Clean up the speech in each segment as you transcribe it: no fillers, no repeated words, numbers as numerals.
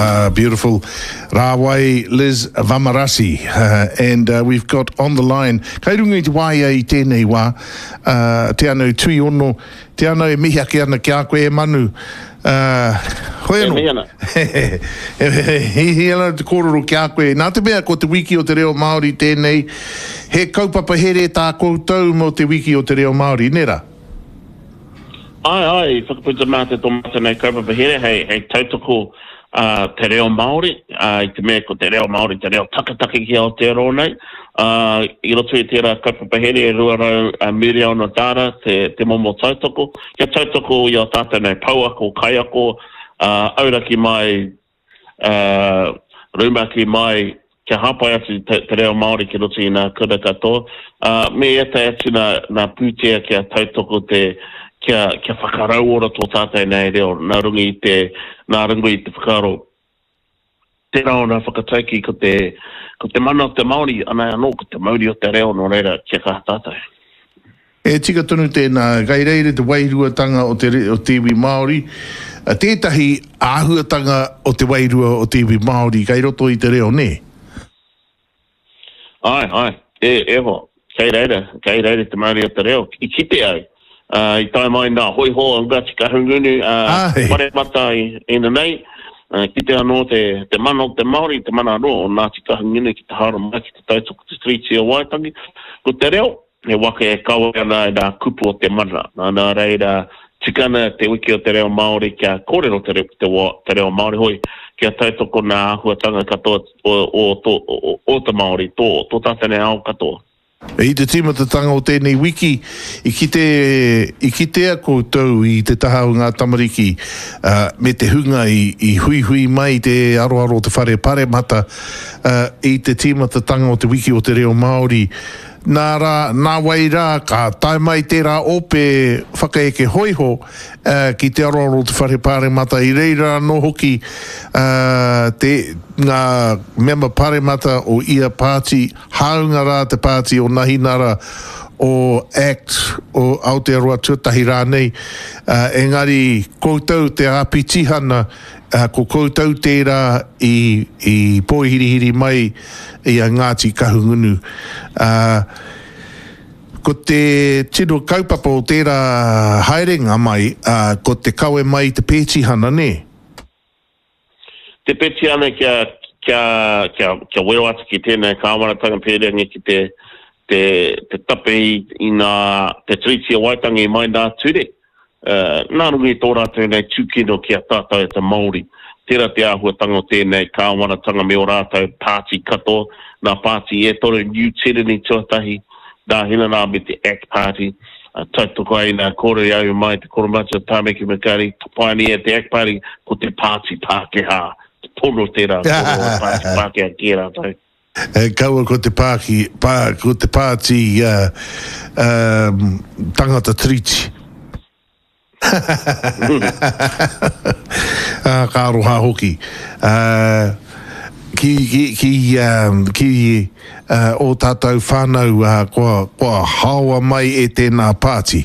Beautiful. Rawai Liz Vamarasi. And we've got on the line, kairunga i te wai ai tēnei wā, te anau tui ono, te anau e mihi ake ana kia koe e manu. Hoi anō. He ana te kōrero kia koe. Nā te mea ko te wiki o te reo Māori tēnei, he kaupapa here tā koutou mo te wiki o te reo Māori, nera? Ai, whakaputa mā te tomata nei kaupapa here, hei tautoko te reo Māori, i te mea ko te reo Māori, te reo takataki ki Aotearoa nei. I roto i tērā kaupapa here e ruarau Miriam o Notara, te momo tautoko. Kia tautoko i o tātou nei pauako, kaiako, auraki mai, rumaki mai, kia hapai atu te reo Māori ki roto i nā kura katoa. Me eta atu nā pūtea kia tautoko kia whakarau ora tō tātai nei reo, nā rungi i te whakaro. Tērā o nā whakataiki ko te mana o te Māori, anai anō ko te mauri o te reo no reira kia kaha tātai. E tika tonu tēnā, gai reire te wairuatanga o te iwi Māori, tētahi āhuatanga o te wairua o te iwi Māori, gai roto i te reo, ne? Ai, e ho, kai reire te mauri o te reo, i kite ai. I tai mai nā hoi hoa ngati ka hungunu whare mata i nei ki te anō te mana o te Māori, te mana anō o Ngāti Kahungunu ki te hara mai ki te tautoko te Treaty o Waitangi. Ko te reo, he waka e kaua ana i nā kupu o te mana. Nā reira tikana te wiki o te reo Māori kia kōrero te reo Māori hoi kia tautoko nā ahuatanga katoa o te Māori, tō tātene ao katoa. I te tīmatatanga o tēnei wiki, i kitea koutou i te taha o ngā tamariki me te hunga i hui mai te aroaro te whare pare mata i te tīmatatanga o te wiki o te reo Māori. Nā wai rā, ka tai mai tērā ope whakaeke hoiho ki te aroaro te whare pare mata i reira no hoki ngā mema pare mata o ia pāti, haunga rā te pāti o Nahinara o ACT o Aotearoa tuatahi rā nei. Engari, koutou te api tihana, ko koutou tērā i pōhirihiri mai i a Ngāti Kahungunu. Ko te tino kaupapa o tērā haerenga mai, ko te kaue mai te pētihana, ne? Te pētihana kia wero atu ki tēnei kāwaratanga pērenga ki te tape i nā te Treaty o Waitangi mai nā ture. Nā rungi tō rātou nei tūkino kia tātou e te Māori. Tērā te āhuatanga o tēnei kāwaratanga me o rātou pāti kato, nā pāti e tore New Tyranny tuatahi, nā hina nā me te ACT Party, tautoko ai nā kore au mai te koromata Tāmeki Makari, paini e te ACT Party, ko te pāti Pākehā, te tono tērā, pāti Pākehā ki rātou. Kaua ko te pāti tangata Treaty. Ka aroha hoki. Ki o tātou whānau kua hawa mai e tēnā pāti.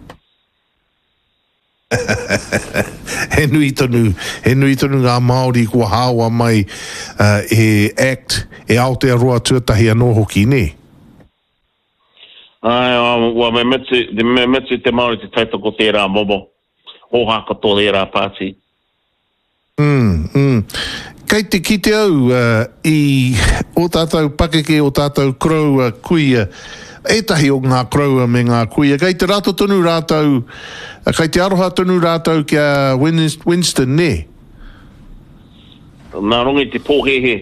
He nui tonu ngā Māori kua hawa mai e ACT e Aotearoa tuatahi anō hoki, ne? Me metsu te Māori te tautoko tērā momo, hōhaka tō tērā pāti. Ki te au o tātou pakeke o tātou kraua kuia, etahi o ngā kraua me ngā kuia, kei te rato tonu rātou, kei te aroha tonu rātou kia Winston, ne? Nā rongi te pōhehe.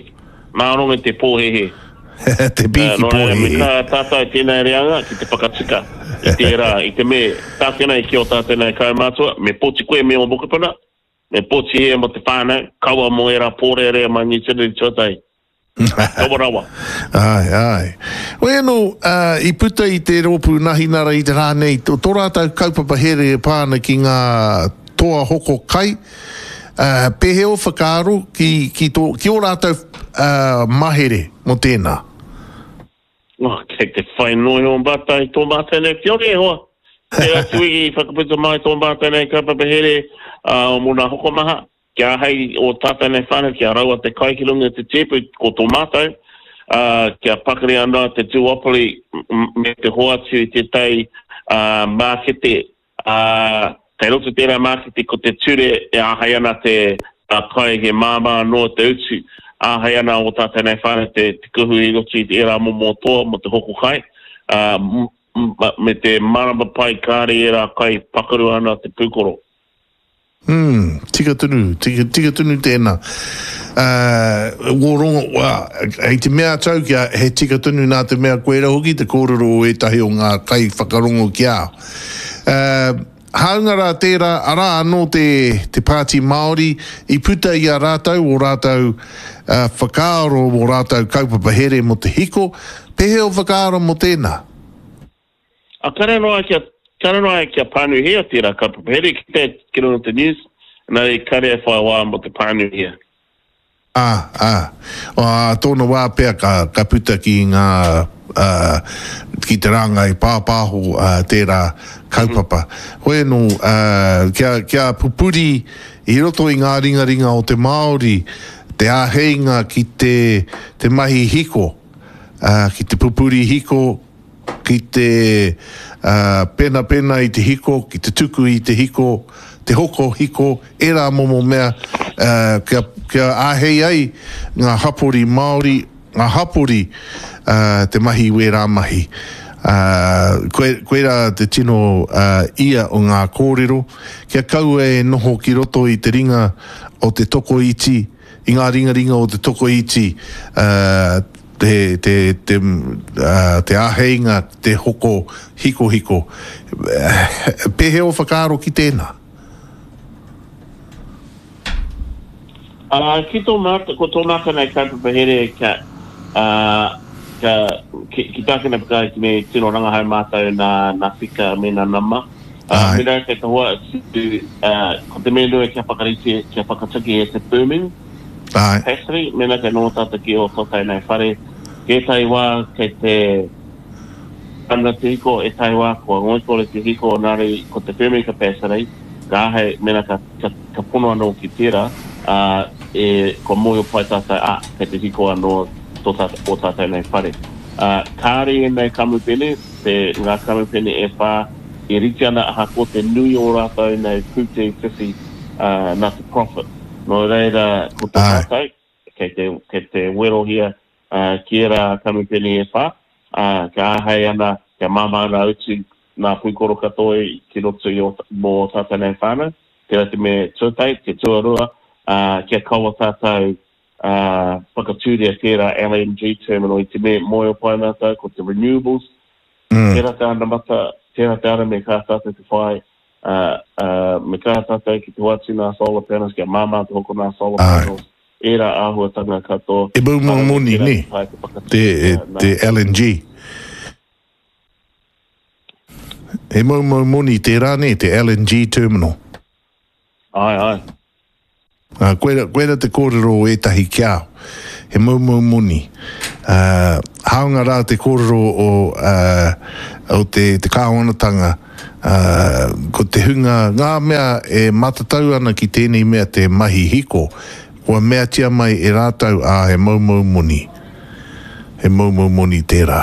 Te biki pōhehe. Me ka tātai tēnei reanga ki te whakatika. I tērā, i te me, tātenei ki o tātenei kaumātua, me pōti koe me o mokapana, me pōti he mo te whānau, kaua mo era pōre rea mai ni tēnei tuatai. Kawa Ai. Oe anō, i puta i te rōpu Nahinara i te rānei, tō rātou kaupapa here pāna ki ngā toa hoko kai, pehe o whakaro ki o rātou mahere mo tēnā. Kei te whainoi o mbātai tō mbātai whiore hoa. Te atu i whakaputa mai tō mbātai kaupapa here o muna hoko maha. kia hei o tata nei whana, kia raua te kaikilunga te tepu ko tō mātou, kia pakari ana te tūopoli me te hoatu te tei mākete, kei roto tērā mākete ko te ture e ahai ana te kai he māma noa te utu, ahai ana o tata nei whana te kuhu i roto i te era mo toa mo te hoko kai, me te marama pai kāre era kai pakaru ana te pūkoro. Tika tunu tēnā. Wōrongo, hei te mea tau kia, he tika tunu nā te mea koera hoki, te kōrero o etahi o ngā kai whakarongo ki ao. Haungara tērā, ara anō te pāti Māori, I puta I a rātau, o rātau whakaaro, o rātau kaupapa here mo te hiko, pehe o whakaaro mo tēnā? Kare noa kia pānu hea tērā kaupapa here, ki te kiro te news, nei kare e whaiwā mo te pānu hea. Tōna wā pēr ka puta ki ngā ki te ranga I pāpāho tērā kaupapa. Hoi no, kia pupuri I roto I ngā ringaringa o te Māori, te āheinga ki te mahi hiko, ki te pupuri hiko, ki te pena I te hiko, ki te tuku I te hiko, te hoko hiko, e rā momo mea, kia āhei ai ngā hapori Māori, ngā hapori te mahi wera mahi. Koe rā te tino ia o ngā kōrero, kia kau e noho ki roto I te ringa o te toko iti, I ngā ringa o te toko iti, te āheinga, te hoko hiko. Pehe o whakaaro ki tēnā? Ki tō māta nei kaupapa here ki tākina pakai ki me tino rangahau mātou nā whika me nā nama. Mira kei tahua ko te mea nui kia whakarite, kia whakataki e te booming capacity, mena kei noa tata ki o tōtai nei whare. Ke tai wā kei te ana te hiko e tai wā kua ngoikore te hiko o nāri ko te booming capacity, ka hei mena ka pono anō ki tērā, ko moio pai tata kei te hiko anō o tata nei whare. Kāre e nei kamupene, ngā kamupene e whā e riti ana aha ko te nui o rātou nei pūte whiwhi nā te profit. No reira ko te tātou, kei te wero hia ki era kamupene e whā, ka ahei ana, kia māma ana utu nā pūkoro katoa ki roto mō tata nei whāna, tērā te me tūtai, te tuarua, kia kaua tātou whakatūria tērā LNG terminal I te me moio pai nātou ko te renewables. Tērā te ana mata, tērā te ana me kā tātou te whai, me kā tātou ki te watu nā solar panels, kia māmā te hoko nā solar panels, era āhuatanga katoa. E mau moni ne, te LNG. E mau moni tērā ne, te LNG terminal. Ai. Koera te kōrero o etahi kiao, he mau moni. Haunga rā te kōrero o te kāwanatanga, ko te hunga, ngā mea e matatau ana ki tēnei mea te mahi hiko, kua mea tia mai e rātau he mau moni. He mau moni tērā.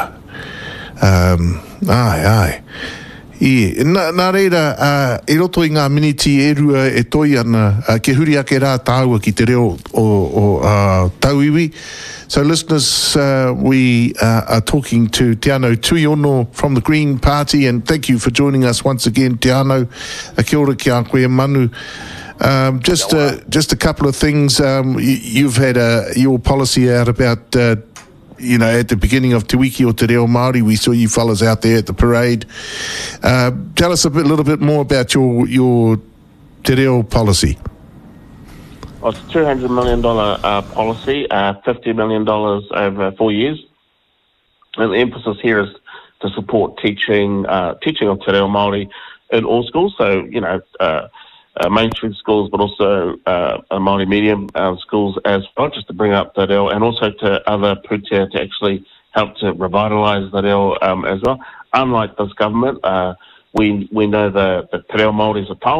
Ai. Nā reira, e roto I ngā miniti e rua e toi ana, ke huri ake rā tāua ki te reo o tauiwi. So listeners, we are talking to Te Anau Tuiono from the Green Party, and thank you for joining us once again, Te Anau. Kia ora ki a koe manu. Just a couple of things. You've had your policy out about at the beginning of Te Wiki o Te Reo Māori, we saw you fellas out there at the parade. Tell us a little bit more about your Te Reo policy. It's a $200 million policy, $50 million over 4 years. And the emphasis here is to support teaching of Te Reo Māori in all schools. So, mainstream schools, but also Māori medium schools as well, just to bring up Te Reo, and also to other pūtea to actually help to revitalise Te Reo as well. Unlike this government, we know the Te Reo Māori is a taonga,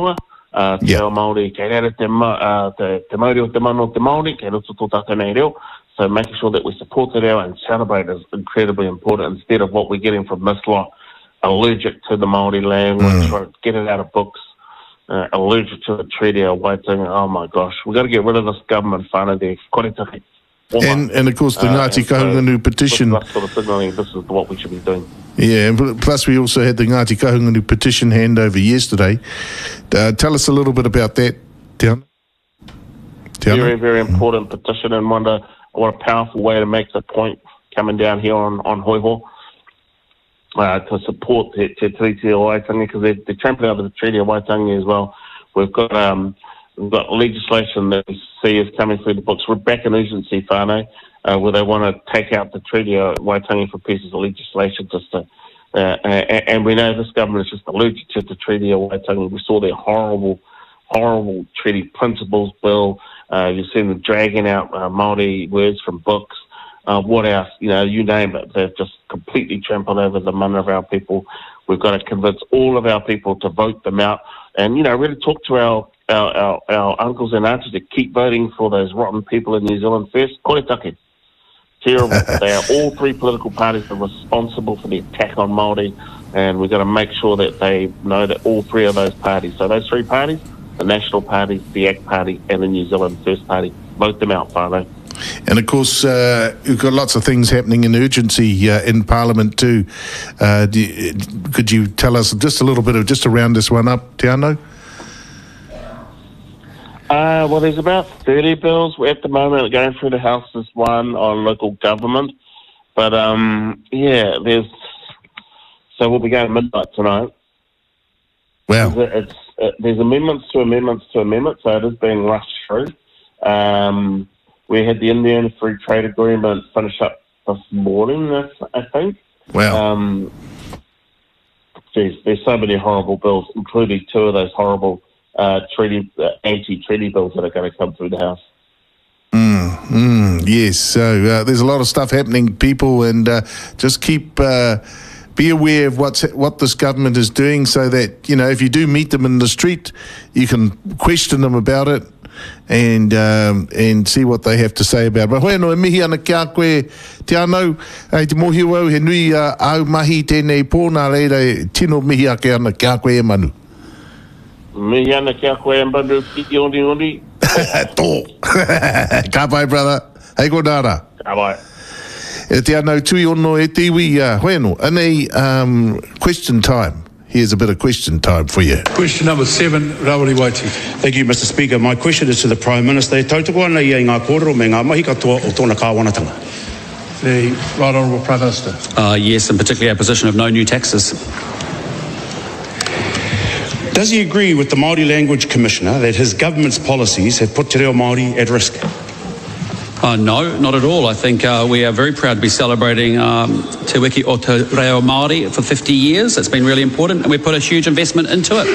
Te ao Māori, kei rere te mauri o te mana o te Māori, kei roto tō tātou nei reo. So making sure that we support the reo and celebrate is incredibly important instead of what we're getting from this lot, allergic to the Māori language, or get it out of books, allergic to the treaty or Waitangi. Oh my gosh, we've got to get rid of this government whānau there. Koretaki. And of course the Ngāti Kahungunu petition. That's sort of signaling this is what we should be doing. Yeah, and plus we also had the Ngāti Kahungunu petition handover yesterday. Tell us a little bit about that, Te Anau. Very, very important petition, and what a powerful way to make the point coming down here on Hoiho to support Te Treaty o Waitangi, because they're trampling over the Treaty of Waitangi as well. We've got legislation that we see is coming through the books. We're back in urgency, whānau, where they want to take out the Treaty of Waitangi for pieces of legislation just to, and we know this government is just allergic to the Treaty of Waitangi. We saw their horrible treaty principles bill. You've seen them dragging out Māori words from books. What else? You name it. They've just completely trampled over the mana of our people. We've got to convince all of our people to vote them out, and really talk to our uncles and aunties to keep voting for those rotten people in New Zealand first. Koretaki. Terrible. They are all three political parties that are responsible for the attack on Māori, and we've got to make sure that they know that all three of those parties, so those three parties, the National Party, the ACT Party, and the New Zealand First Party, vote them out, whānau. And of course, you've got lots of things happening in urgency in Parliament too. Could you tell us just a little bit of just to round this one up, Te Anau? Well, there's about 30 bills at the moment going through the House. There's one on local government, but so we'll be going midnight tonight. Wow. There's amendments to amendments to amendments, so it is being rushed through. We had the Indian Free Trade Agreement finish up this morning, I think. Wow. There's so many horrible bills, including two of those horrible anti-treaty bills that are going to come through the House. Yes, so there's a lot of stuff happening, people, and just keep... be aware of what this government is doing, so that, if you do meet them in the street, you can question them about it and see what they have to say about it. But hoi no, e mihi ana kia koe, Te Anau, te mohi wau, he nui au mahi tēnei pōna reira, tino mihi ake ana kia koe e manu. Mihi ana kia koe e manu, ki ori. Tō. Ka pai, brother. Hei ko nara. Ka pai. Te Anau tui ono e te iwi hoi no. Anei, question time. Here's a bit of question time for you. Question number 7, Rawiri Waiti. Thank you, Mr. Speaker. My question is to the Prime Minister. Tautoko ana ia I ngā kōrero me ngā mahi katoa o tōna kāwanatanga. The Right Honourable Prime Minister. Yes, and particularly our position of no new taxes. Does he agree with the Māori Language Commissioner that his government's policies have put te reo Māori at risk? No, not at all. I think we are very proud to be celebrating Te Wiki o Te Reo Māori for 50 years. It's been really important, and we put a huge investment into it.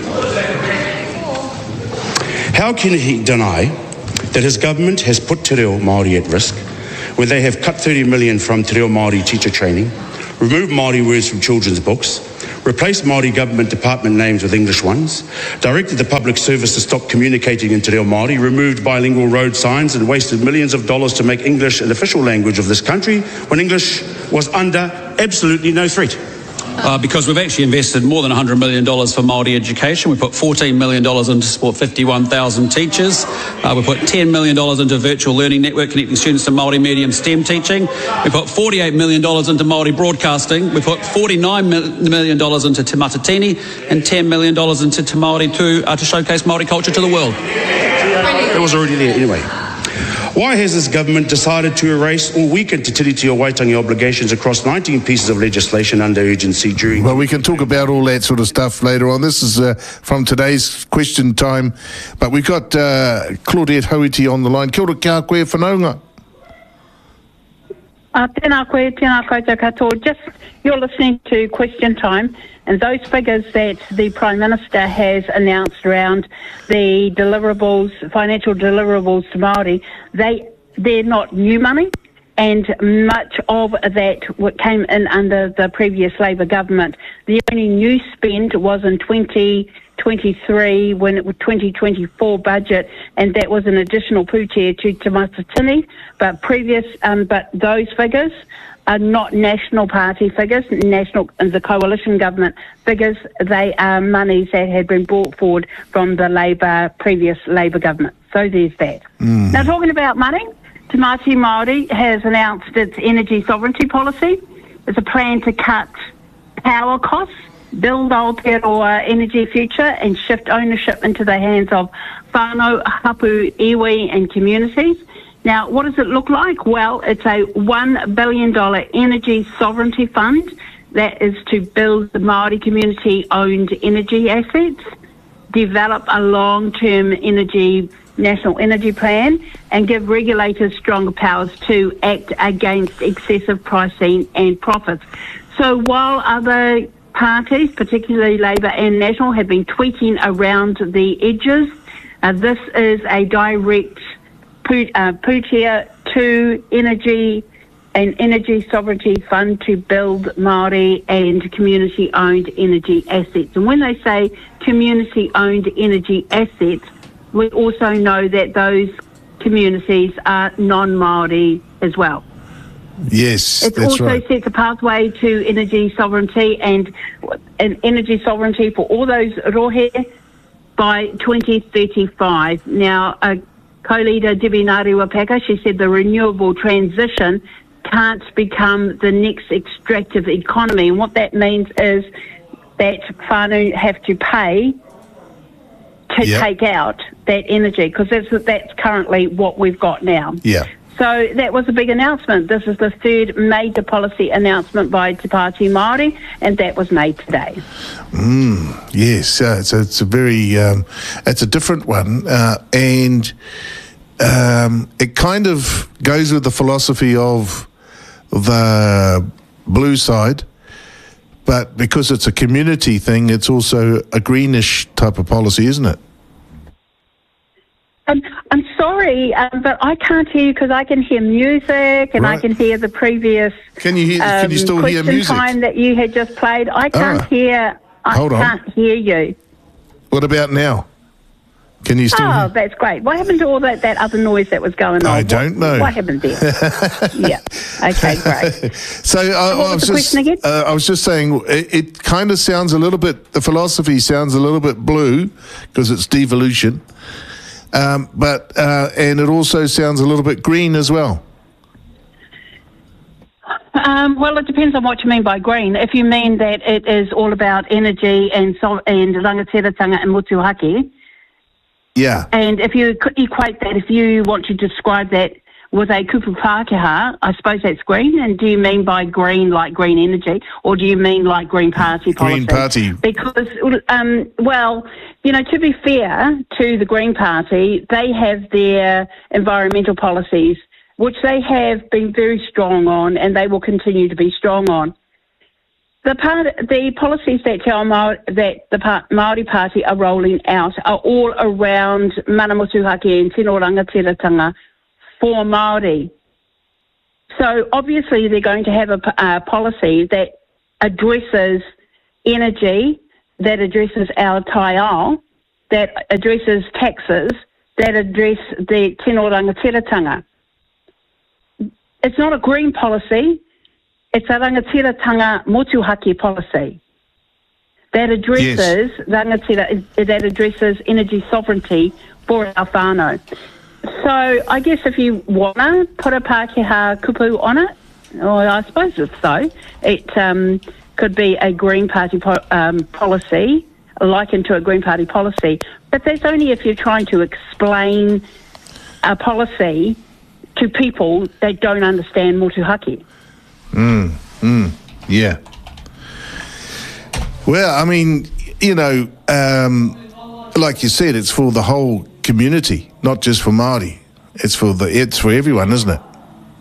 How can he deny that his government has put te reo Māori at risk when they have cut 30 million from te reo Māori teacher training, removed Māori words from children's books, replaced Māori government department names with English ones, directed the public service to stop communicating in te reo Māori, removed bilingual road signs, and wasted millions of dollars to make English an official language of this country when English was under absolutely no threat? Because we've actually invested more than $100 million for Māori education. We put $14 million in to support 51,000 teachers. We put $10 million into a virtual learning network connecting students to Māori medium STEM teaching. We put $48 million into Māori broadcasting. We put $49 million into Te Matatini and $10 million into Te Māori to showcase Māori culture to the world. It was already there anyway. Why has this government decided to erase or weaken Te Tiriti o Waitangi obligations across 19 pieces of legislation under urgency during... Well, we can talk about all that sort of stuff later on. This is from today's question time. But we've got Claudette Hauiti on the line. Kia ora, kia koe whanaunga. Tēnā koe koutou katoa. Just, you're listening to Question Time, and those figures that the Prime Minister has announced around the deliverables, financial deliverables to Māori, they're not new money, and much of that came in under the previous Labour government. The only new spend was in 2020 23 when it was 2024 budget, and that was an additional pūtea to Te Matatini, but those figures are not National Party figures, the coalition government figures. They are monies that had been brought forward from the previous Labour government. So there's that. Now, talking about money, Te Mati Māori has announced its energy sovereignty policy. It's a plan to cut power costs, build Aotearoa energy future, and shift ownership into the hands of whānau, hapu, iwi and communities. Now, what does it look like? Well, it's a $1 billion energy sovereignty fund that is to build the Māori community-owned energy assets, develop a long-term national energy plan, and give regulators stronger powers to act against excessive pricing and profits. So while other parties, particularly Labour and National, have been tweaking around the edges, this is a direct pūtea to an energy sovereignty fund to build Māori and community-owned energy assets. And when they say community-owned energy assets, we also know that those communities are non-Māori as well. Yes, it that's also right. sets a pathway to energy sovereignty and energy sovereignty for all those rohe by 2035. Now, co-leader Debbie Ngāriwapaka, she said the renewable transition can't become the next extractive economy. And what that means is that whānau have to pay to take out that energy, because that's currently what we've got now. Yeah. So that was a big announcement. This is the third major policy announcement by Te Pāti Māori, and that was made today. Yes, it's a very it's a different one, and it kind of goes with the philosophy of the blue side, but because it's a community thing, it's also a greenish type of policy, isn't it? I'm sorry, but I can't hear you because I can hear music and I can hear the previous. Can you hear? Can you still hear music? Time that you had just played, I can't hear. Hold on. Can't hear you. What about now? Can you still? Oh, that's great. What happened to all that other noise that was going on? I don't know. What happened there? Yeah. Okay, great. So I was just, I was just saying, it kind of sounds a little bit. The philosophy sounds a little bit blue because it's devolution. But it also sounds a little bit green as well. Well, it depends on what you mean by green. If you mean that it is all about energy and rangatiratanga and motuhake, yeah. And if you equate that, if you want to describe that with a kupu Pākehā, I suppose that's green. And do you mean by green like green energy, or do you mean like Green Party policy? Green Party. Because, well, you know, to be fair to the Green Party, they have their environmental policies, which they have been very strong on, and they will continue to be strong on. The policies that the Māori Party are rolling out are all around mana motuhake and tino rangatiratanga for Māori. So obviously they're going to have a policy that addresses energy, that addresses our tai ao, that addresses taxes, that address the tino rangatiratanga. It's not a green policy. It's a rangatiratanga motuhake policy that addresses that addresses energy sovereignty for our whānau. So I guess if you want to put a Pākehā kupu on it, or I suppose it's so, it could be a Green Party policy, likened to a Green Party policy. But that's only if you're trying to explain a policy to people that don't understand motuhake. Yeah. Well, I mean, you know, like you said, it's for the whole community, not just for Māori. It's for everyone, isn't it?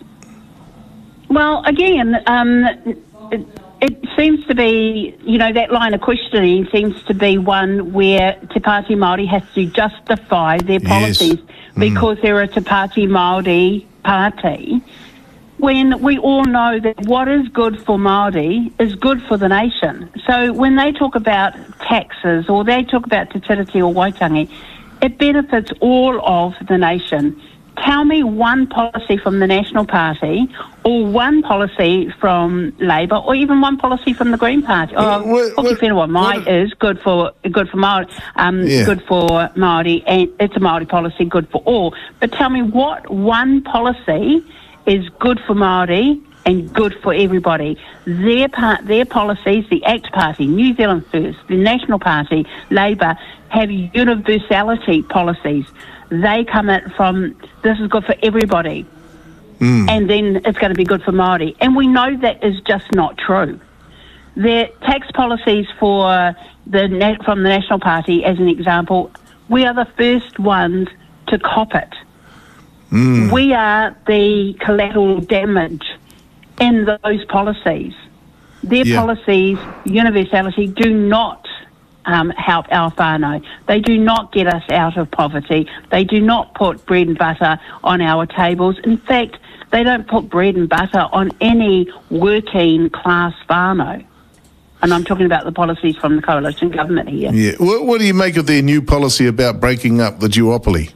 Well, again, it seems to be, you know, that line of questioning seems to be one where Te Pāti Māori has to justify their policies because they're a Te Pāti Māori party, when we all know that what is good for Māori is good for the nation. So when they talk about taxes, or they talk about Te Tiriti or Waitangi, it benefits all of the nation. Tell me one policy from the National Party, or one policy from Labour, or even one policy from the Green Party. Hoki Whenua Mai is good for Māori, good for Māori, and it's a Māori policy, good for all. But tell me what one policy is good for Māori and good for everybody. Their policies, the ACT Party, New Zealand First, the National Party, Labour, have universality policies. They come in from, this is good for everybody, and then it's going to be good for Māori. And we know that is just not true. Their tax policies from the National Party, as an example, we are the first ones to cop it. We are the collateral damage in those policies. Their policies, universality, do not help our whānau. They do not get us out of poverty. They do not put bread and butter on our tables. In fact, they don't put bread and butter on any working class whānau. And I'm talking about the policies from the coalition government here. Yeah. What do you make of their new policy about breaking up the duopoly?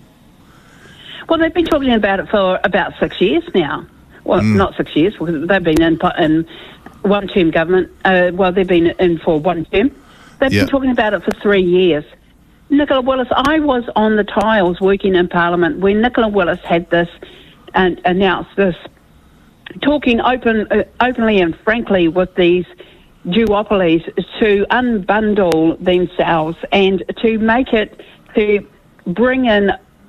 Well, they've been talking about it for about 6 years now. Well, not 6 years, because they've been in one-term government. They've been in for one term. They've been talking about it for 3 years. Nicola Willis, I was on the tiles working in Parliament when Nicola Willis had this and announced this, talking openly and frankly with these duopolies to unbundle themselves and to make it, to bring in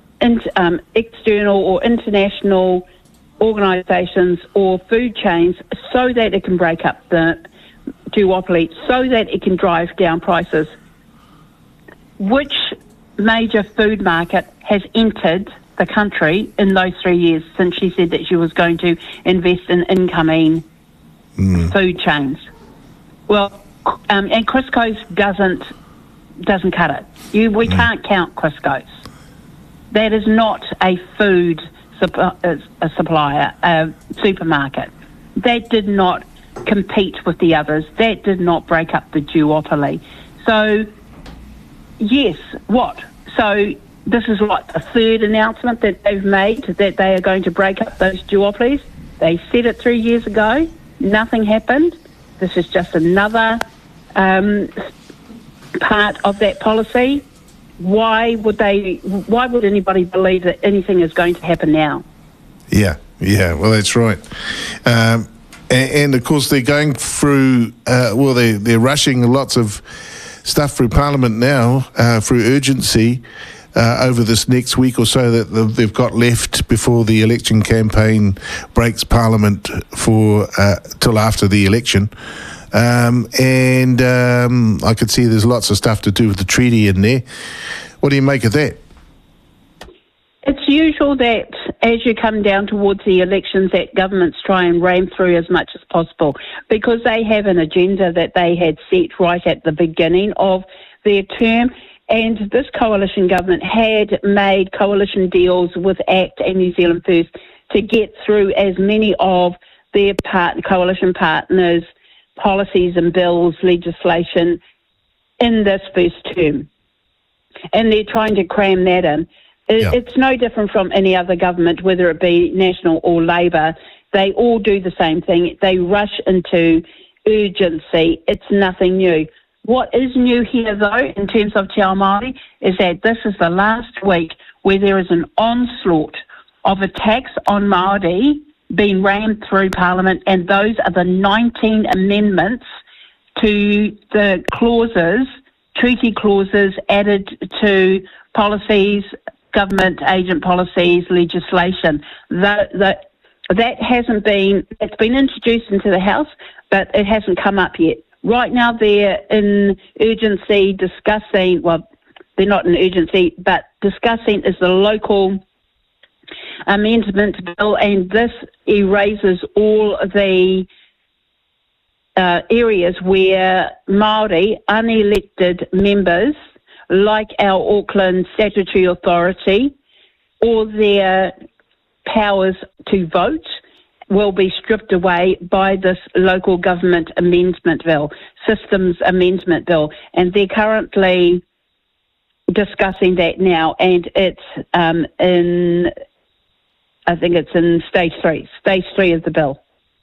external or international organisations or food chains so that it can break up the duopoly, so that it can drive down prices. Which major food market has entered the country in those 3 years since she said that she was going to invest in incoming food chains? Well, and Crisco's doesn't cut it. We can't count Crisco's. That is not a food supplier, a supermarket. That did not compete with the others. That did not break up the duopoly. So, yes, what? So this is like the third announcement that they've made, that they are going to break up those duopolies. They said it 3 years ago. Nothing happened. This is just another part of that policy. Why would anybody believe that anything is going to happen now? Yeah, well, that's right. And of course, they're going through, they're rushing lots of stuff through Parliament now, through urgency, over this next week or so that they've got left before the election campaign breaks Parliament for till after the election. And I could see there's lots of stuff to do with the treaty in there. What do you make of that? It's usual that as you come down towards the elections that governments try and ram through as much as possible because they have an agenda that they had set right at the beginning of their term. And this coalition government had made coalition deals with ACT and New Zealand First to get through as many of their coalition partners' policies and bills, legislation in this first term. And they're trying to cram that in. It's no different from any other government, whether it be National or Labour. They all do the same thing. They rush into urgency. It's nothing new. What is new here, though, in terms of Te Ao Māori, is that this is the last week where there is an onslaught of attacks on Māori being rammed through Parliament, and those are the 19 amendments to the clauses, treaty clauses added to policies, government agent policies, legislation. That hasn't been, it's been introduced into the House, but it hasn't come up yet. Right now they're in urgency discussing, well, they're not in urgency, but discussing is the local amendment bill, and this erases all the areas where Māori unelected members, like our Auckland Statutory Authority, or their powers to vote will be stripped away by this local government amendment bill, systems amendment bill, and they're currently discussing that now, and it's I think it's in stage 3 of the bill.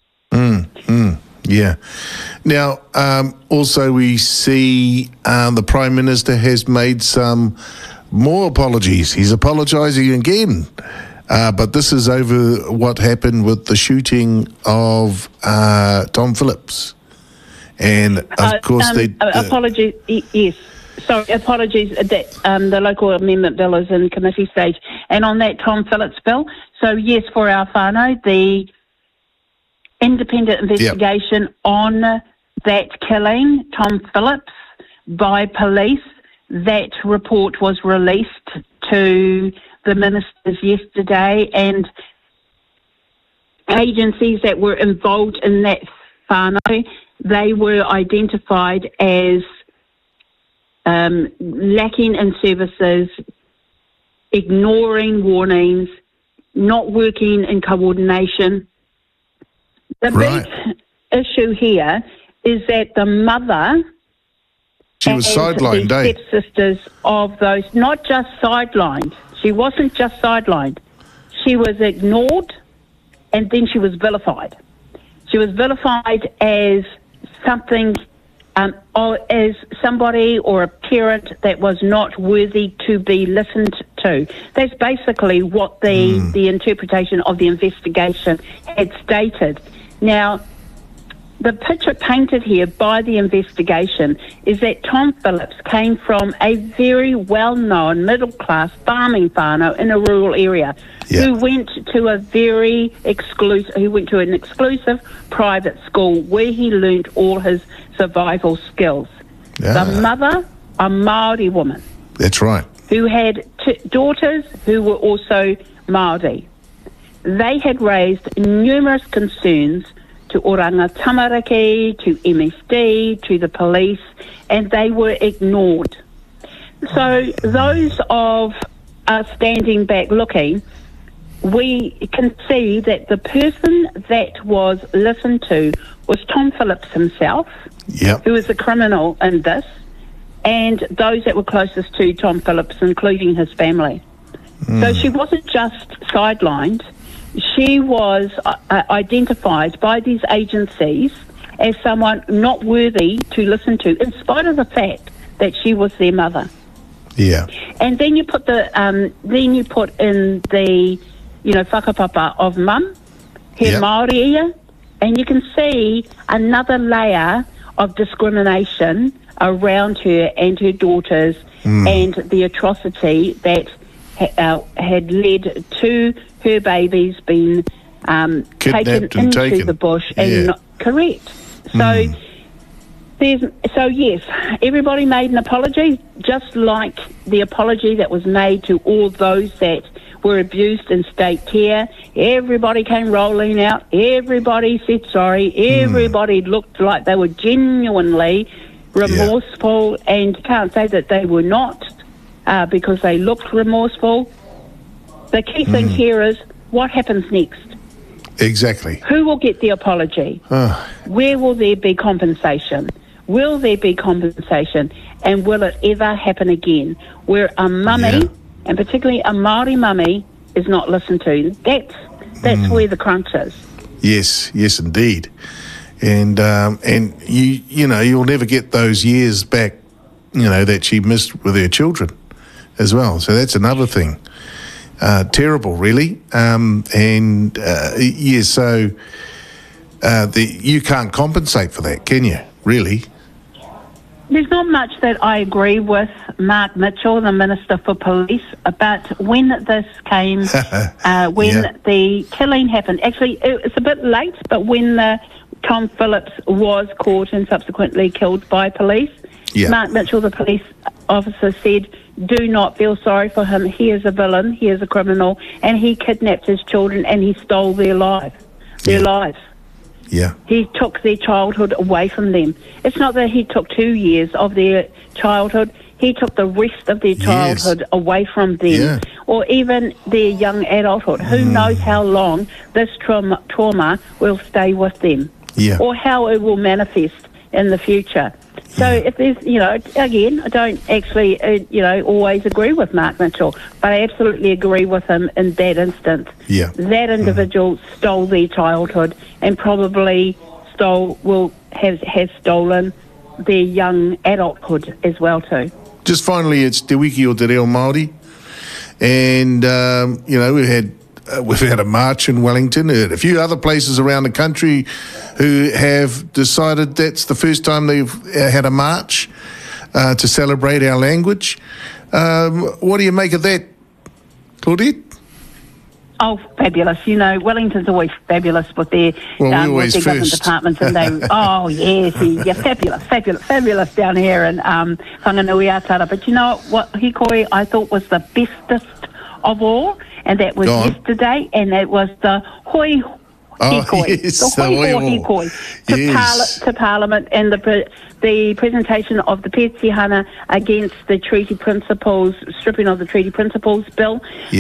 Yeah. Now, also we see the Prime Minister has made some more apologies. He's apologising again. But this is over what happened with the shooting of Tom Phillips. And, of course, apologies, yes. Sorry, apologies that the local amendment bill is in committee stage. And on that Tom Phillips bill, so yes, for our whānau, the independent investigation on that killing, Tom Phillips, by police, that report was released to the ministers yesterday, and agencies that were involved in that whānau, they were identified as lacking in services, ignoring warnings, not working in coordination. The big issue here is that the mother she was sidelined, the stepsisters of those, not just sidelined. She wasn't just sidelined. She was ignored, and then she was vilified. She was vilified as something, or as somebody or a parent that was not worthy to be listened to. That's basically what the interpretation of the investigation had stated. Now, the picture painted here by the investigation is that Tom Phillips came from a very well-known middle-class farming whānau in a rural area, who went to an exclusive private school where he learnt all his survival skills. The mother, a Māori woman. That's right. Who had daughters who were also Māori. They had raised numerous concerns to Oranga Tamariki, to MSD, to the police, and they were ignored. So those of us standing back looking, we can see that the person that was listened to was Tom Phillips himself, who was a criminal in this, and those that were closest to Tom Phillips, including his family. So she wasn't just sidelined. She was identified by these agencies as someone not worthy to listen to, in spite of the fact that she was their mother. Yeah. And then you put in the, whakapapa of mum, he Māori ia, and you can see another layer of discrimination around her and her daughters, and the atrocity that had led to her babies being taken into the bush and not correct. So so yes, everybody made an apology, just like the apology that was made to all those that were abused in state care. Everybody came rolling out. Everybody said sorry. Everybody looked like they were genuinely remorseful, and can't say that they were not because they looked remorseful. The key thing here is what happens next. Exactly. Who will get the apology? Where will there be compensation? Will there be compensation? And will it ever happen again? Where a mummy, and particularly a Māori mummy, is not listened to. That's where the crunch is. Yes, indeed. And you'll never get those years back, that she missed with her children as well. So that's another thing. Terrible, really. So you can't compensate for that, can you? Really? There's not much that I agree with Mark Mitchell, the Minister for Police, but when this came, the killing happened, actually it's a bit late, but when Tom Phillips was caught and subsequently killed by police, Mark Mitchell, the police officer, said, do not feel sorry for him. He is a villain, he is a criminal, and he kidnapped his children and he stole their lives. Yeah. He took their childhood away from them. It's not that he took 2 years of their childhood. he took the rest of their childhood away from them, or even their young adulthood. Who knows how long this trauma will stay with them, or how it will manifest in the future. So if there's, again, I don't actually, always agree with Mark Mitchell, but I absolutely agree with him in that instance. That individual stole their childhood and probably has stolen their young adulthood as well too. Just finally, it's Te Wiki o Te Reo Māori, and we've had a march in Wellington, a few other places around the country who have decided that's the first time they've had a march to celebrate our language. What do you make of that, Claudette? Oh, fabulous. Wellington's always fabulous with their, with their government departments. And they, fabulous down here in Whanganui-a-Tara. But you know what Hikoi I thought was the bestest of all? And that was yesterday, and that was the hoi hikoi, the hoi to Parliament, and the presentation of the Pētihana against the treaty principles, stripping of the treaty principles bill.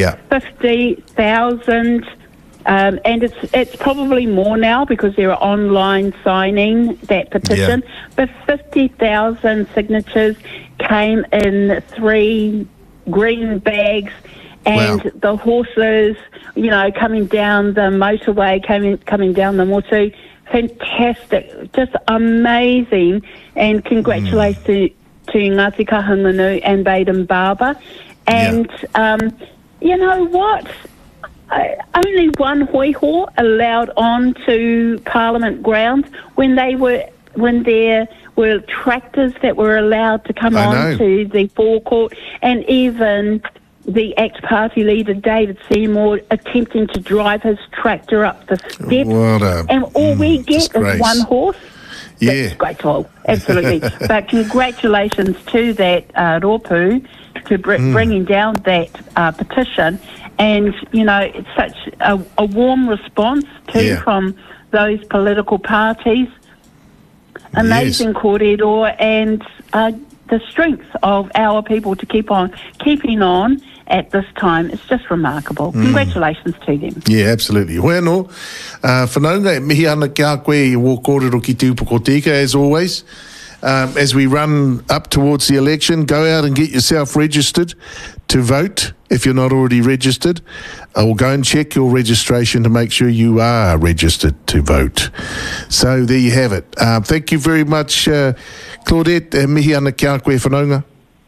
50,000, and it's probably more now because they're online signing that petition. But 50,000 signatures came in 3 green bags. And the horses, coming down the motorway, coming down the Motu, fantastic, just amazing. And congratulations to Ngāti Kahungunu and Baden Barber. And you know what? Only one hoi-ho allowed on to Parliament grounds when there were tractors that were allowed to come on to the forecourt, and even the ACT Party leader, David Seymour, attempting to drive his tractor up the steps. And all we get is one horse. That's grateful, absolutely. But congratulations to that Rōpū to bringing down that petition. And, it's such a warm response, too, from those political parties. Amazing kōrero, and the strength of our people to keeping on at this time. It's just remarkable. Congratulations to them. Yeah, absolutely. Bueno, whanaunga e mihi ana kia koe I wō kōrero ki te upoko tika, as always. As we run up towards the election, go out and get yourself registered to vote if you're not already registered, or go and check your registration to make sure you are registered to vote. So there you have it. Thank you very much, Claudette. Mihi ana kia koe whanaunga.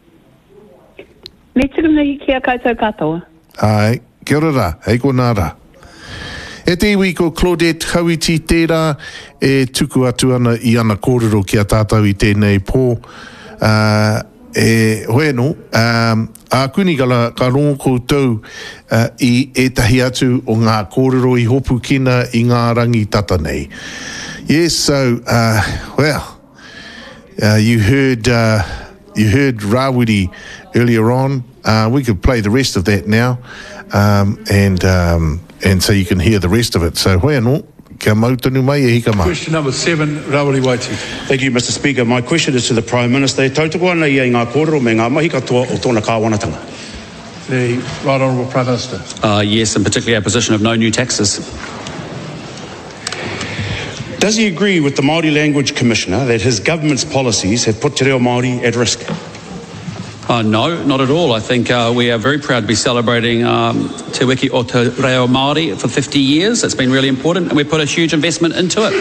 Me tukumihi kia koutou katoa. Ai, kia ora rā, hei ko nā rā. E te iwi ko Claudette Hauiti tērā e tuku atu ana I ana kōrero ki a tātou I tēnei pō. Hoi anō, a kuni ka rongo koutou I etahi atu o ngā kōrero I hopu kina I ngā rangi tata nei. Yes, so, you heard Rawiri earlier on. We could play the rest of that now, and so you can hear the rest of it. So, hoi anō, kia mautanu mai e hika mai. Question number 7, Rawiri Waiti. Thank you, Mr. Speaker. My question is to the Prime Minister. E tautoko ana I ngā kōrero me ngā mahi katoa o tōna kāwanatanga. The Right Honourable Prime Minister. Yes, and particularly our position of no new taxes. Does he agree with the Māori Language Commissioner that his government's policies have put Te Reo Māori at risk? No, not at all. I think we are very proud to be celebrating Te Wiki o Te Reo Māori for 50 years. It's been really important, and we put a huge investment into it.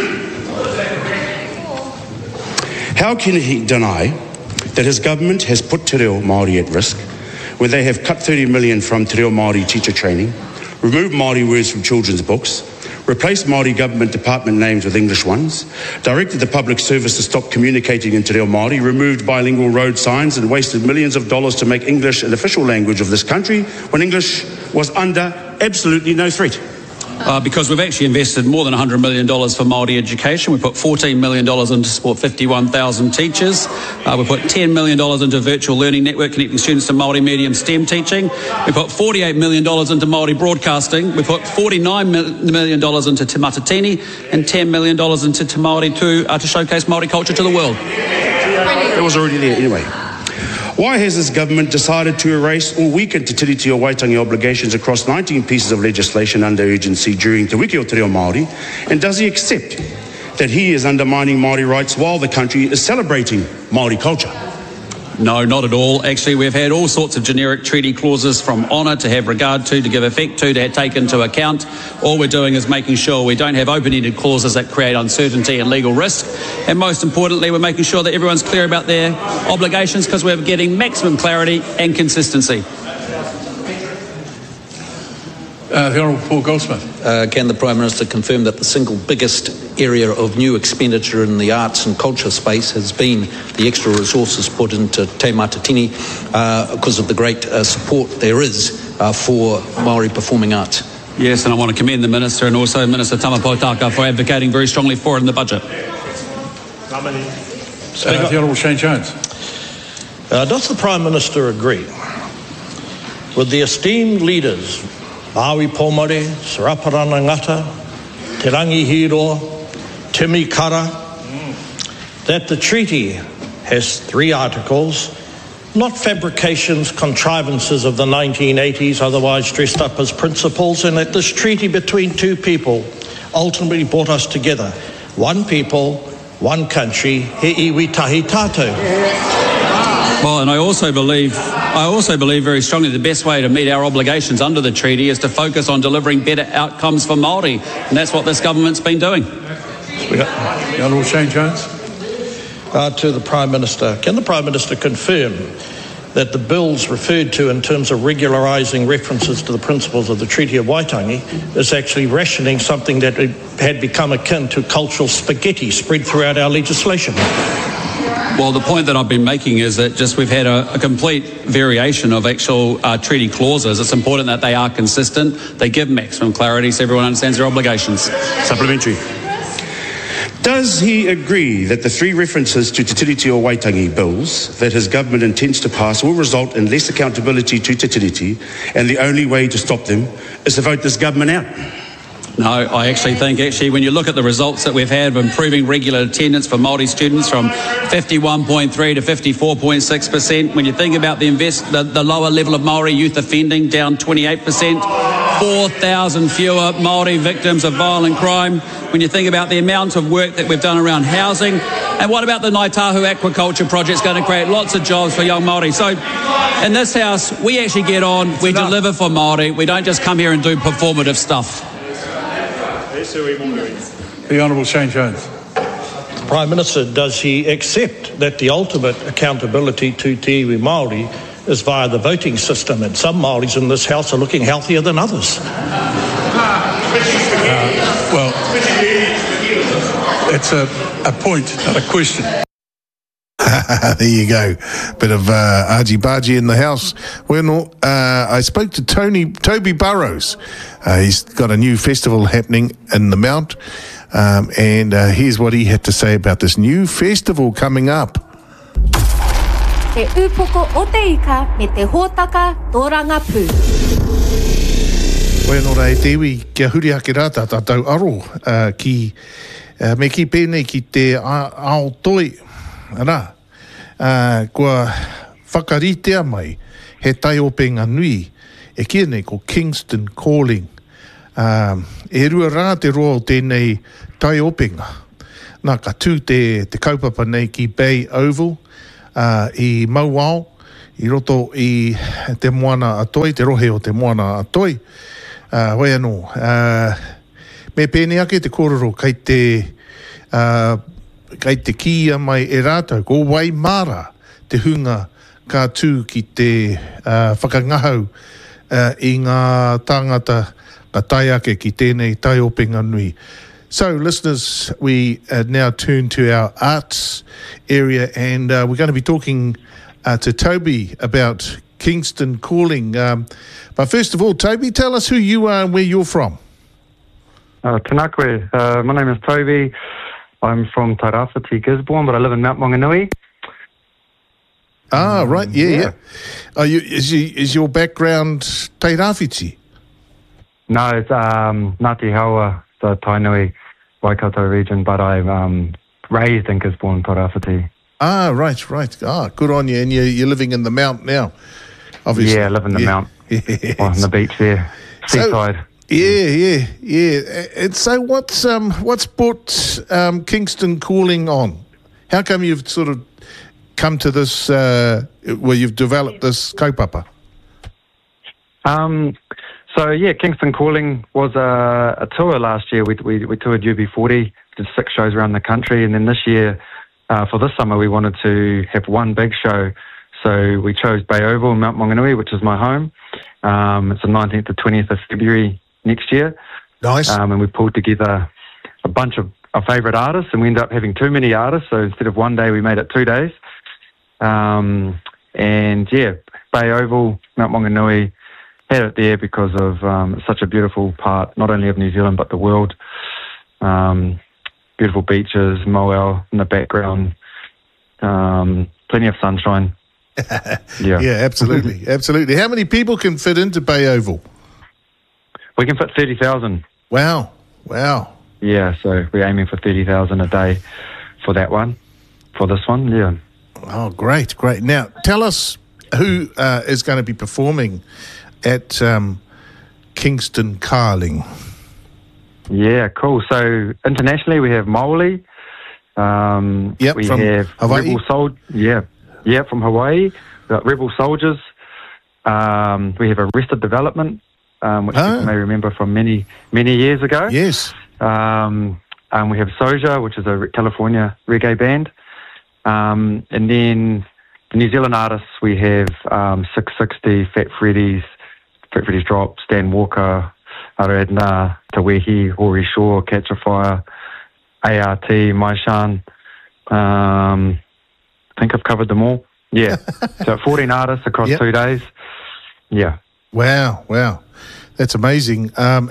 How can he deny that his government has put Te Reo Māori at risk when they have cut 30 million from Te Reo Māori teacher training, removed Māori words from children's books, replaced Māori government department names with English ones, directed the public service to stop communicating in Te Reo Māori, removed bilingual road signs, and wasted millions of dollars to make English an official language of this country when English was under absolutely no threat? Because we've actually invested more than $100 million for Māori education. We put $14 million in to support 51,000 teachers. We put $10 million into virtual learning network connecting students to Māori medium STEM teaching. We put $48 million into Māori broadcasting. We put $49 million into Te Matatini and $10 million into Te Māori to showcase Māori culture to the world. It was already there anyway. Why has this government decided to erase or weaken Te Tiriti o Waitangi obligations across 19 pieces of legislation under urgency during Te Wiki o Te Reo Māori? And does he accept that he is undermining Māori rights while the country is celebrating Māori culture? No, not at all. Actually, we've had all sorts of generic treaty clauses from honour to have regard to give effect to take into account. All we're doing is making sure we don't have open-ended clauses that create uncertainty and legal risk. And most importantly, we're making sure that everyone's clear about their obligations because we're getting maximum clarity and consistency. The Honourable Paul Goldsmith. Can the Prime Minister confirm that the single biggest area of new expenditure in the arts and culture space has been the extra resources put into Te Matatini because of the great support there is for Māori performing arts? Yes, and I want to commend the Minister and also Minister Tamapotaka for advocating very strongly for it in the budget. The Honourable Shane Jones. Does the Prime Minister agree with the esteemed leaders Awi Pomare, Saraparana Ngata, Te Rangi Hiro, Timi Kara, that the treaty has 3 articles, not fabrications, contrivances of the 1980s, otherwise dressed up as principles, and that this treaty between 2 people ultimately brought us together. 1 people, 1 country, he iwi tahi tātou. Well, and I also believe very strongly the best way to meet our obligations under the treaty is to focus on delivering better outcomes for Māori, and that's what this government's been doing. The Honourable Shane Jones. To the Prime Minister, can the Prime Minister confirm that the bills referred to in terms of regularising references to the principles of the Treaty of Waitangi is actually rationing something that had become akin to cultural spaghetti spread throughout our legislation? Well, the point that I've been making is that just we've had a complete variation of actual treaty clauses. It's important that they are consistent, they give maximum clarity so everyone understands their obligations. Supplementary. Does he agree that the 3 references to Te Tiriti o Waitangi bills that his government intends to pass will result in less accountability to Te Tiriti, and the only way to stop them is to vote this government out? No, I actually think when you look at the results that we've had of improving regular attendance for Māori students from 51.3 to 54.6%, when you think about the lower level of Māori youth offending down 28%, 4,000 fewer Māori victims of violent crime, when you think about the amount of work that we've done around housing, and what about the Ngāi Tahu aquaculture project? It's going to create lots of jobs for young Māori. So in this house, we actually get on, we deliver for Māori, we don't just come here and do performative stuff. The Honourable Shane Jones. Prime Minister, does he accept that the ultimate accountability to Te Iwi Māori is via the voting system, and some Māoris in this House are looking healthier than others? Well, it's a point, not a question. There you go. Bit of argy-bargy in the house. Well, I spoke to Toby Burrows. He's got a new festival happening in the Mount. And here's what he had to say about this new festival coming up. Te upoko o te ika me te hōtaka tōranga pū. Koe no rei te iwi, kia huri ake rāta tātou aro me ki pēnei ki te ao toi. Rā, kua whakaritea mai he tai openga nui e kia nei ko Kingston Calling. E rua rā te roa o tēnei tai openga. Nā ka tū te kaupapa nei ki Bay Oval i Mauao, i roto i te moana atoi, te rohe o te moana atoi. Hoi anō, me pēnei ake te kōrero kai te kia mai e rātou, ko Waimara, te hunga ka tū ki te whakangahau i ngā tāngata ka tai ake ki tēnei tai openga nui. So, listeners, we now turn to our arts area, and we're going to be talking to Toby about Kingston Calling. But first of all, Toby, tell us who you are and where you're from. Tēnā koe. My name is Toby. I'm from Tairāwhiti, Gisborne, but I live in Mount Maunganui. Ah, right, yeah. Is your background Tairāwhiti? No, it's Ngāti Haua, the Tainui, Waikato region, but I'm raised in Gisborne, Tairāwhiti. Ah, right. Ah, good on you. And you're living in the Mount now, obviously. Yeah, I live in the Mount. Yes. On the beach there, seaside. Yeah. And so what's brought Kingston Calling on? How come you've sort of come to this, where you've developed this kaupapa? Kingston Calling was a tour last year. We toured UB40, did 6 shows around the country, and then this year, for this summer, we wanted to have one big show. So we chose Bay Oval in Mount Maunganui, which is my home. It's the 19th to 20th of February next year. Nice. And we pulled together a bunch of our favourite artists, and we ended up having too many artists. So instead of 1 day, we made it 2 days. Bay Oval, Mount Maunganui, had it there because of such a beautiful part, not only of New Zealand, but the world. Beautiful beaches, Moel in the background, plenty of sunshine. Yeah, absolutely. How many people can fit into Bay Oval? We can fit 30,000. Wow. Yeah, so we're aiming for 30,000 a day for that one, for this one, yeah. Oh, great. Now, tell us who is going to be performing at Kingston Calling. Yeah, cool. So internationally, we have Maoli. We from have Hawaii. From Hawaii. We've got Rebel Soldiers. We have Arrested Development, which people may remember from many years ago. Yes. We have Soja, which is a California reggae band. And then the New Zealand artists, we have 660, Fat Freddy's Drop, Stan Walker, Aradna, Tawehi, Hori Shaw, Catch a Fire, ART, Maishan. I think I've covered them all. Yeah. So 14 artists across 2 days. Yeah. Wow. That's amazing.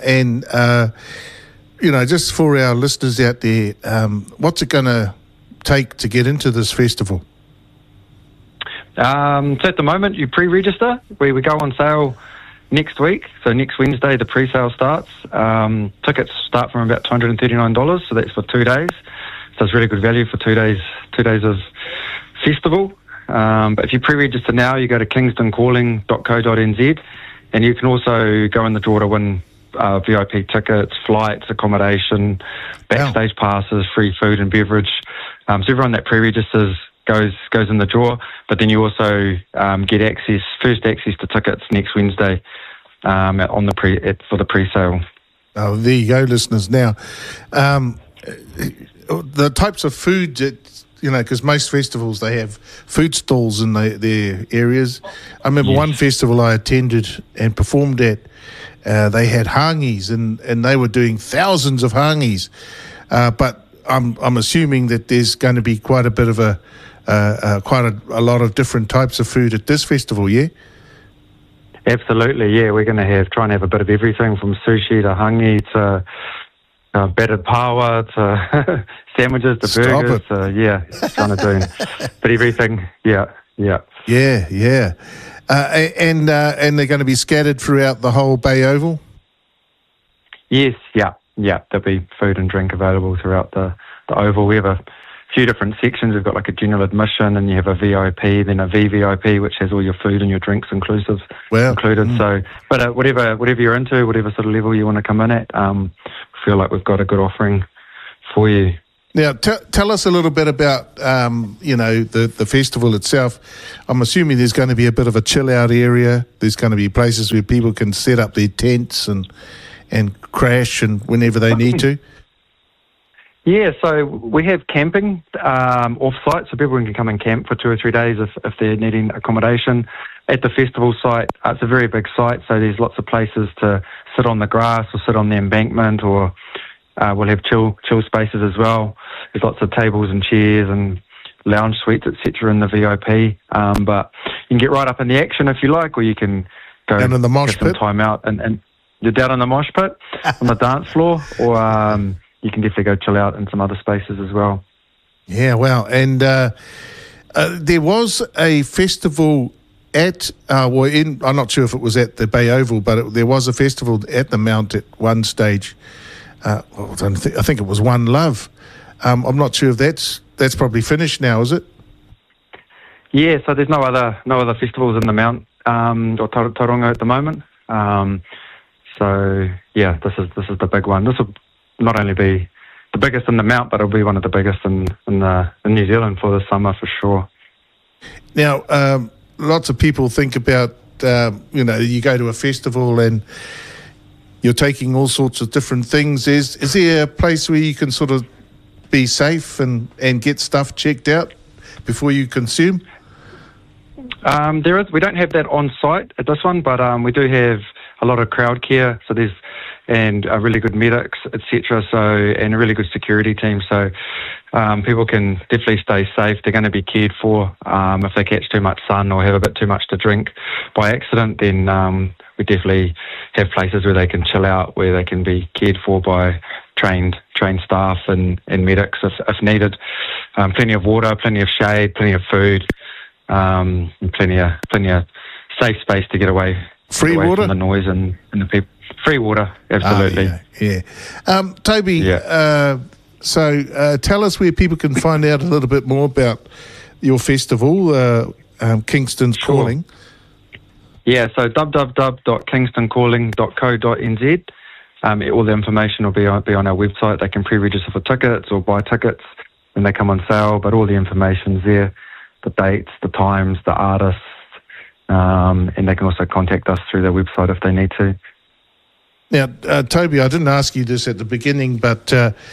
Just for our listeners out there, what's it going to take to get into this festival? So at the moment, you pre-register. We go on sale next week. So next Wednesday, the pre-sale starts. Tickets start from about $239, so that's for 2 days. So it's really good value for 2 days. 2 days of festival. But if you pre-register now, you go to kingstoncalling.co.nz, and you can also go in the draw to win VIP tickets, flights, accommodation, backstage passes, free food and beverage. So everyone that pre-registers goes in the draw, but then you also get first access to tickets next Wednesday for the pre-sale. Oh, there you go, listeners. Now, the types of food that, because most festivals, they have food stalls in their areas. I remember one festival I attended and performed at, they had hangis, and they were doing thousands of hangis. But I'm assuming that there's going to be quite a bit of a lot of different types of food at this festival, yeah? Absolutely, yeah. We're going to try and have a bit of everything from sushi to hangi to battered pawa to sandwiches to burgers. Trying to do but everything, yeah. And they're going to be scattered throughout the whole Bay Oval? Yes, yeah. There'll be food and drink available throughout the Oval. We have a few different sections. We've got like a general admission, and you have a VIP, then a VVIP, which has all your food and your drinks included. So, but whatever you're into, whatever sort of level you want to come in at, feel like we've got a good offering for you. Now, tell us a little bit about, the festival itself. I'm assuming there's going to be a bit of a chill-out area. There's going to be places where people can set up their tents and crash and whenever they need to. Yeah, so we have camping off-site, so people can come and camp for 2 or 3 days if they're needing accommodation. At the festival site, it's a very big site, so there's lots of places to sit on the grass or sit on the embankment, or we'll have chill spaces as well. There's lots of tables and chairs and lounge suites, etc. in the VIP. But you can get right up in the action if you like, or you can go down in the mosh have some pit. time out and you're down in the mosh pit on the dance floor, or you can definitely go chill out in some other spaces as well. Yeah, wow. And there was a festival at, I'm not sure if it was at the Bay Oval, but there was a festival at the Mount at one stage. I think it was One Love. I'm not sure if that's probably finished now, is it? Yeah, so there's no other festivals in the Mount or Tauranga at the moment. So yeah, this is the big one. This will not only be the biggest in the Mount, but it'll be one of the biggest in New Zealand for the summer for sure. Now, lots of people think about you go to a festival and you're taking all sorts of different things. Is there a place where you can sort of be safe and get stuff checked out before you consume? There is. We don't have that on site at this one, but we do have a lot of crowd care. So there's really good medics, etc. And a really good security team. So people can definitely stay safe. They're going to be cared for. If they catch too much sun or have a bit too much to drink by accident, then we definitely have places where they can chill out, where they can be cared for by trained staff and medics if needed. Plenty of water, plenty of shade, plenty of food, and plenty of safe space to get away. Free water from the noise and the people. Free water, absolutely. Toby. Yeah. So tell us where people can find out a little bit more about your festival, Kingston's Calling. Yeah, so www.kingstoncalling.co.nz. All the information will be on our website. They can pre-register for tickets or buy tickets when they come on sale, but all the information's there, the dates, the times, the artists, and they can also contact us through their website if they need to. Now, Toby, I didn't ask you this at the beginning, but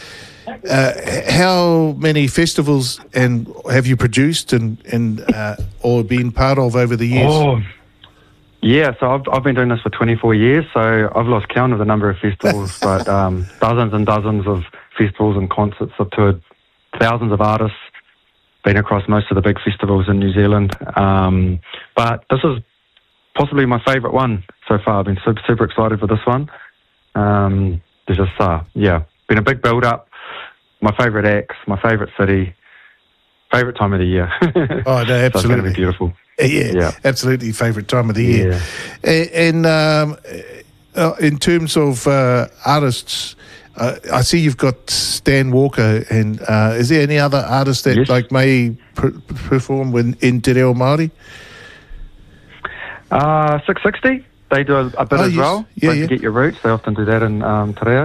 how many festivals have you produced and or been part of over the years? Oh, yeah, so I've been doing this for 24 years, so I've lost count of the number of festivals, but dozens and dozens of festivals and concerts. I've toured thousands of artists, been across most of the big festivals in New Zealand, but this is possibly my favourite one so far. I've been super excited for this one. There's just, been a big build-up, my favourite acts, my favourite city, favourite time of the year. Oh, no, absolutely. So it's going to be beautiful. Yeah, absolutely favourite time of the year. And in terms of artists, I see you've got Stan Walker, and is there any other artists that may perform in Te Reo Māori? 660, they do a bit as well. To get your roots, they often do that in Te Reo.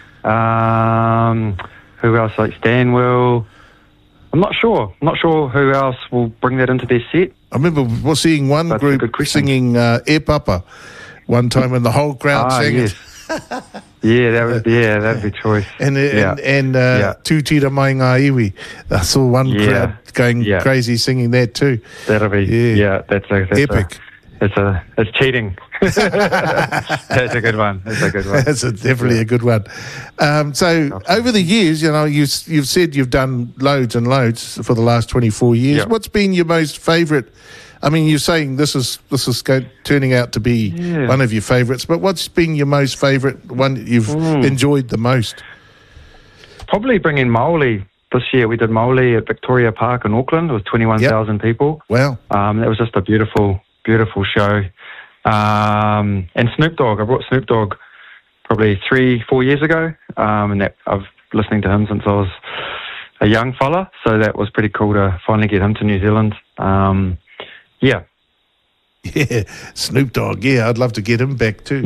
Who else? Like Stan will. I'm not sure who else will bring that into their set. I remember seeing one group singing E Papa one time, and the whole crowd sang it. That'd be choice. And Tu Tira Mai Ngā Iwi. I saw one crowd going crazy singing that too. That'll be that's epic. It's cheating. That's a good one. That's definitely a good one. So over the years, you've said you've done loads and loads for the last 24 years. Yep. What's been your most favourite? I mean, you're saying this is turning out to be one of your favourites, but what's been your most favourite one that you've enjoyed the most? Probably bringing Maoli. This year we did Maoli at Victoria Park in Auckland. It was 21,000 people. Wow. That was just a beautiful show. And Snoop Dogg. I brought Snoop Dogg probably 3-4 years ago, and I've listening to him since I was a young fella, so that was pretty cool to finally get him to New Zealand. Yeah, Snoop Dogg. Yeah, I'd love to get him back too.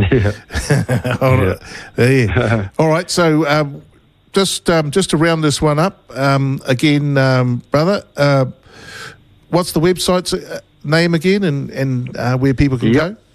All right. So just to round this one up again, brother. What's the website's name again, and where people can go?